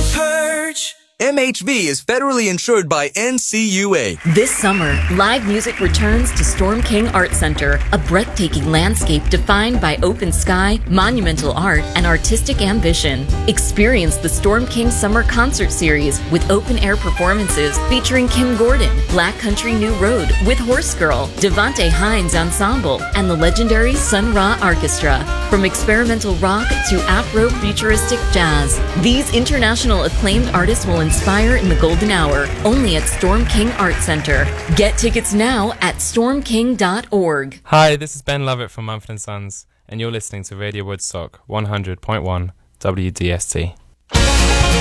purge. MHV is federally insured by NCUA. This summer, live music returns to Storm King Art Center, a breathtaking landscape defined by open sky, monumental art, and artistic ambition. Experience the Storm King Summer Concert Series with open-air performances featuring Kim Gordon, Black Country New Road with Horse Girl, Devontae Hines Ensemble, and the legendary Sun Ra Orchestra. From experimental rock to Afro-futuristic jazz, these international acclaimed artists will inspire in the golden hour, only at Storm King Art Center. Get tickets now at stormking.org. Hi, this is Ben Lovett from Mumford & Sons, and you're listening to Radio Woodstock 100.1 WDST.